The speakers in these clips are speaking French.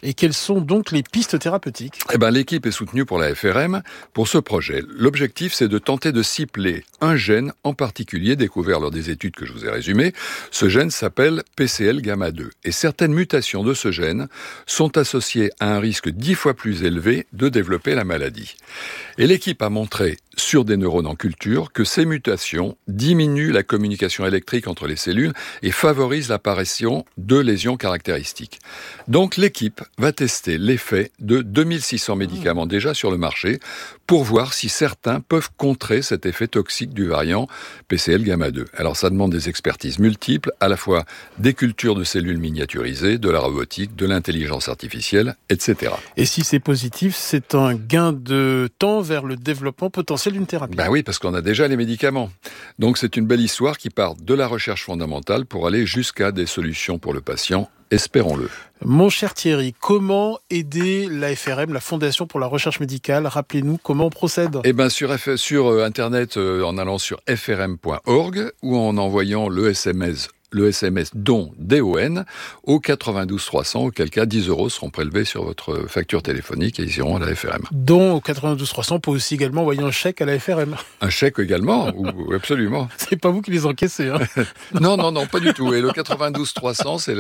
Et quelles sont donc les pistes thérapeutiques ? L'équipe est soutenue pour la FRM pour ce projet. L'objectif, c'est de tenter de cibler un gène en particulier découvert lors des études que je vous ai résumées. Ce gène s'appelle PCL gamma 2. Et certaines mutations de ce gène sont associées à un risque 10 fois plus élevé de développer la maladie. Et l'équipe a montré sur des neurones en culture que ces mutations diminuent la communication électrique entre les cellules et favorisent l'apparition de lésions caractéristiques. Donc l'équipe va tester l'effet de 2600 médicaments déjà sur le marché pour voir si certains peuvent contrer cet effet toxique du variant PCL gamma 2. Alors ça demande des expertises multiples, à la fois des cultures de cellules miniaturisées, de la robotique, de l'intelligence artificielle, etc. Et si c'est positif, c'est un gain de temps vers le développement potentiel d'une thérapie. Oui, parce qu'on a déjà les médicaments. Donc c'est une belle histoire qui part de la recherche fondamentale pour aller jusqu'à des solutions pour le patient, espérons-le. Mon cher Thierry, comment aider la FRM, la Fondation pour la recherche médicale ? Rappelez-nous comment on procède. Sur Internet, en allant sur frm.org ou en envoyant le SMS don, D-O-N, au 92 300, auquel cas 10 € seront prélevés sur votre facture téléphonique et ils iront à la FRM. Don au 92 300, on peut aussi également envoyer un chèque à la FRM. Un chèque également, absolument. C'est pas vous qui les encaissez, hein. Non, pas du tout. Et le 92 300, c'est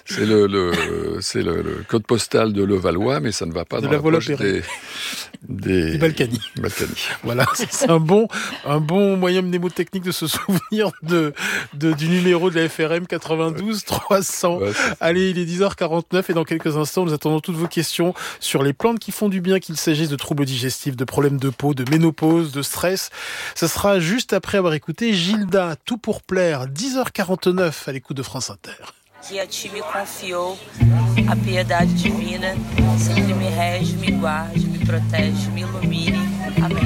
le code postal de Levallois, mais ça ne va pas dans la poche des Balkany. Voilà, c'est un bon moyen mnémotechnique de se souvenir du numéro de la FRM 92 300. Ouais, allez, il est 10h49 et dans quelques instants, nous attendons toutes vos questions sur les plantes qui font du bien, qu'il s'agisse de troubles digestifs, de problèmes de peau, de ménopause, de stress. Ce sera juste après avoir écouté Gilda, Tout pour plaire, 10h49 à l'écoute de France Inter. Que a ti me confiou a piedade divina, sempre me rege, me guarde, me protege, me ilumine. Amém.